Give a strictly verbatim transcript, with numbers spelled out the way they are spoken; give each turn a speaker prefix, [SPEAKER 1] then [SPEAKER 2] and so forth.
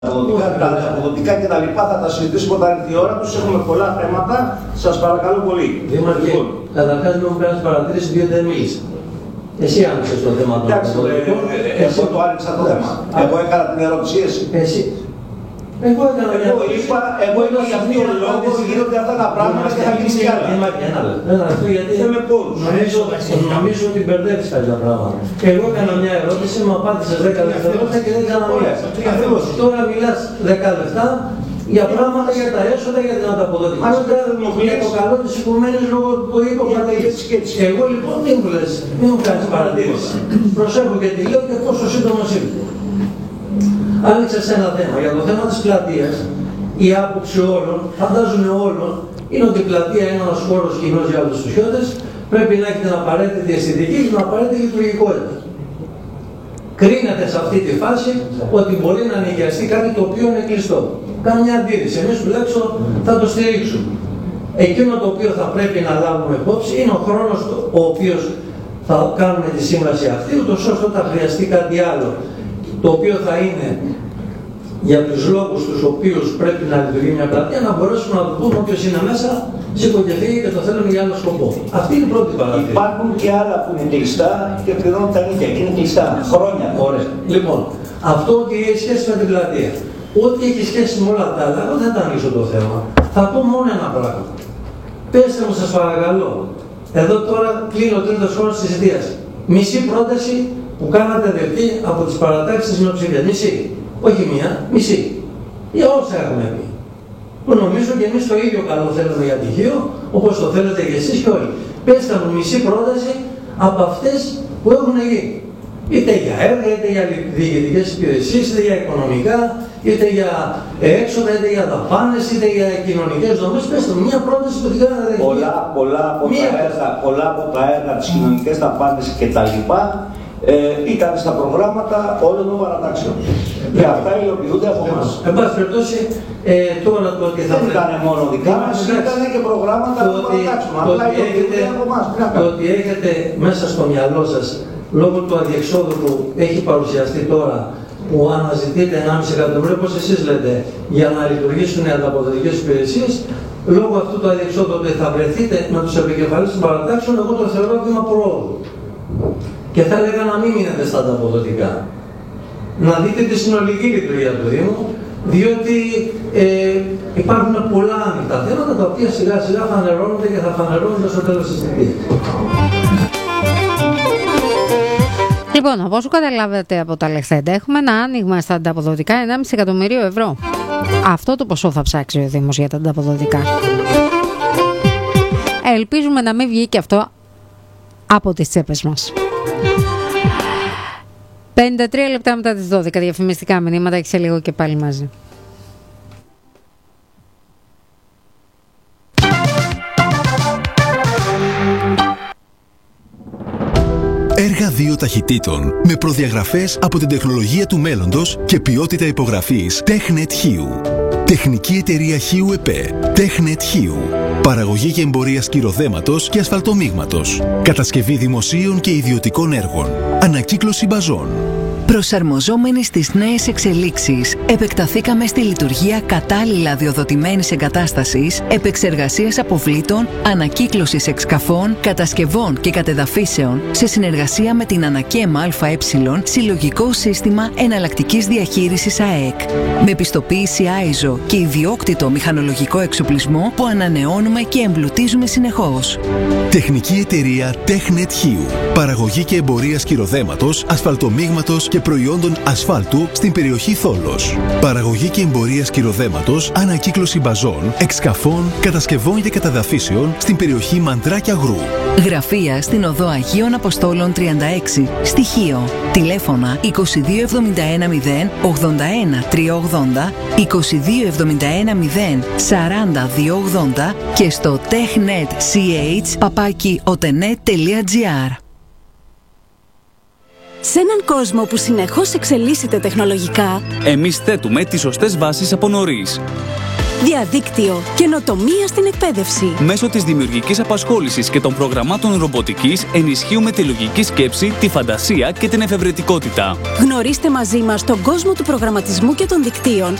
[SPEAKER 1] Τα αποδοτικά και τα λοιπά θα τα συζητήσουμε όταν έρθει η ώρα τους. Έχουμε πολλά θέματα. Σας παρακαλώ πολύ.
[SPEAKER 2] Δήμαρχε, λοιπόν, καταρχάς με μου κάνεις παρατήρηση διότι δεν μίλησα. Εσύ άνοιξες το θέμα του.
[SPEAKER 1] Εντάξει, εγώ το άνοιξα το θέμα. Εγώ έκανα την ερώτηση εσύ.
[SPEAKER 2] Εσύ. Εγώ έκανα μια
[SPEAKER 1] ερώτηση. Εγώ είπα, εγώ είπα για αυτόν τον λόγο γίνονται αυτά τα πράγματα και θα γίνει κι άλλα.
[SPEAKER 2] Ένα λεπτό, γιατί νομίζω ότι μπερδεύεις κάποια πράγματα. Εγώ έκανα μια ερώτηση, μου απάντησες δέκα δευτερόλεπτα και δεν ξαναμιλάς. Τώρα μιλάς δέκα λεπτά για πράγματα, για τα έσοδα, για την ανταποδοτικότητα, για το καλό της οικουμένης λόγω του υποπρατήρης. Εγώ λοιπόν μην μου λες, μην μου κάνεις παρατήρηση. Προσέχω και τη λέω και πόσο σύντομος είμαι. Άνοιξες ένα θέμα. Για το θέμα της πλατείας, η άποψη όλων, φαντάζομαι όλων, είναι ότι η πλατεία είναι ένας χώρος κοινός για όλους τους χιώτες, πρέπει να έχει την απαραίτητη αισθητική και την απαραίτητη λειτουργικότητα. Κρίνεται σε αυτή τη φάση ότι μπορεί να νοικιαστεί κάτι το οποίο είναι κλειστό. Καμιά αντίρρηση. Εμείς τουλάχιστον θα το στηρίξουμε. Εκείνο το οποίο θα πρέπει να λάβουμε υπόψη είναι ο χρόνος ο οποίος θα κάνουμε τη σύμβαση αυτή, ούτως ώστε όταν χρειαστεί κάτι άλλο, το οποίο θα είναι για τους λόγους τους οποίους πρέπει να λειτουργεί μια πλατεία, να μπορέσουμε να το πούμε όποιος είναι μέσα, σήκω και φύγει και το θέλουμε για άλλο σκοπό. Αυτή είναι η πρώτη παράδειγμα.
[SPEAKER 1] Υπάρχουν και άλλα που είναι κλειστά και πληρώνουν τα νίκια και είναι κλειστά χρόνια.
[SPEAKER 2] Ωραία. Λοιπόν, αυτό ότι έχει σχέση με την πλατεία. Ό,τι έχει σχέση με όλα τα άλλα, εγώ δεν θα ανοίξω το θέμα. Θα πω μόνο ένα πράγμα. Πέστε μου, σας παρακαλώ. Εδώ τώρα κλείνει ο τρίτος χρόνος της θητείας. Μισή πρόταση που κάνατε δεκτή από τις παρατάξεις της μειοψηφίας. Μισή. Όχι μία, μισή. Για όσα έχουμε πει. Που νομίζω και εμείς το ίδιο καλό θέλουμε για τυχείο, όπως το θέλετε και εσείς και όλοι. Πέστε μου μισή πρόταση από αυτές που έχουν γίνει. Είτε για έργα, είτε για διοικητικές υπηρεσίες, είτε για οικονομικά, είτε για έξοδα, είτε για δαπάνες, είτε για κοινωνικές δομές. Πέστε μου μια πρόταση που την κάνατε.
[SPEAKER 1] Πολλά, πολλά, από τα έργα, πολλά από τα έργα, τις κοινωνικές δαπάνες κτλ. Ε, ήταν στα προγράμματα όλων των παρατάξεων. Και αυτά υλοποιούνται από εμάς.
[SPEAKER 2] Εν πάση περιπτώσει, τώρα το ότι θα
[SPEAKER 1] δεν ήταν μόνο δικά μας, ήταν και προγράμματα των παρατάξεων. Απλά υλοποιούνται από εμάς.
[SPEAKER 2] Το ότι έχετε μέσα στο μυαλό σας, λόγω του αδιεξόδου που έχει παρουσιαστεί τώρα, που αναζητείτε ενάμιση εκατομμύριο, όπως εσείς λέτε, για να λειτουργήσουν οι ανταποδοτικές υπηρεσίες, λόγω αυτού του αδιεξόδου ότι θα βρεθείτε με τους επικεφαλείς των παρατάξεων, εγώ το θεωρώ βήμα προόδου. Και θα έλεγα να μην μείνετε στα ανταποδοτικά. Να δείτε τη συνολική λειτουργία του Δήμου, διότι ε, υπάρχουν πολλά ανοιχτά θέματα τα οποία σιγά σιγά φανερώνονται και θα φανερώνονται στο τέλος της θητείας.
[SPEAKER 3] Λοιπόν, όπως καταλάβετε από τα λεχθέντα, έχουμε ένα άνοιγμα στα ανταποδοτικά ενάμιση εκατομμυρίου ευρώ. Αυτό το ποσό θα ψάξει ο Δήμος για τα ανταποδοτικά. Ελπίζουμε να μην βγει και αυτό από τις τσέπες μας. πενήντα τρία λεπτά μετά τις δώδεκα, διαφημιστικά μηνύματα και σε λίγο και πάλι μαζί.
[SPEAKER 4] Έργα δύο ταχυτήτων με προδιαγραφές από την τεχνολογία του μέλλοντος και ποιότητα υπογραφής TechNet Χίου. Τεχνική εταιρεία Χίου ΕΠΕ. TechNet Χίου. Παραγωγή και εμπορία σκυροδέματος και ασφαλτομίγματος. Κατασκευή δημοσίων και ιδιωτικών έργων. Ανακύκλωση μπαζών.
[SPEAKER 5] Προσαρμοζόμενοι στις νέες εξελίξεις, επεκταθήκαμε στη λειτουργία κατάλληλα αδειοδοτημένης εγκατάστασης, επεξεργασίας αποβλήτων, ανακύκλωσης εξκαφών, κατασκευών και κατεδαφίσεων, σε συνεργασία με την ΑΝΑΚΕΜ ΑΕ, Συλλογικό Σύστημα Εναλλακτικής Διαχείρισης ΑΕΚ. Με πιστοποίηση άιζο και ιδιόκτητο μηχανολογικό εξοπλισμό που ανανεώνουμε και εμπλουτίζουμε συνεχώς.
[SPEAKER 4] Τεχνική εταιρεία TechNet Χίου. Παραγωγή και εμπορία σκυροδέματος, ασφαλτομίγματος και προϊόντων ασφάλτου στην περιοχή Θόλος. Παραγωγή και εμπορία σκυροδέματος, ανακύκλωση μπαζών, εξκαφών, κατασκευών και καταδαφίσεων στην περιοχή Μαντρά και Αγρού.
[SPEAKER 5] Γραφεία στην οδό Αγίων Αποστόλων τριάντα έξι, Στοιχείο. Τηλέφωνα είκοσι δύο εβδομήντα ένα μηδέν ογδόντα ένα τριακόσια ογδόντα, είκοσι δύο εβδομήντα ένα μηδέν σαράντα διακόσια ογδόντα και στο technetch παπάκι otenet τελεία gr.
[SPEAKER 6] Σε έναν κόσμο που συνεχώς εξελίσσεται τεχνολογικά,
[SPEAKER 7] εμείς θέτουμε τις σωστές βάσεις από νωρίς.
[SPEAKER 6] διαδίκτυο, καινοτομία στην εκπαίδευση.
[SPEAKER 7] Μέσω της δημιουργικής απασχόλησης και των προγραμμάτων ρομποτικής ενισχύουμε τη λογική σκέψη, τη φαντασία και την εφευρετικότητα.
[SPEAKER 6] Γνωρίστε μαζί μας τον κόσμο του προγραμματισμού και των δικτύων